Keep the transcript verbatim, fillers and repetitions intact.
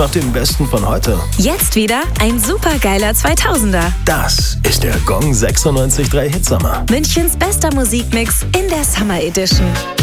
nach dem Besten von heute. Jetzt wieder ein supergeiler zweitausender. Das ist der Gong sechsundneunzig Komma drei Hitsommer. Münchens bester Musikmix in der Summer Edition.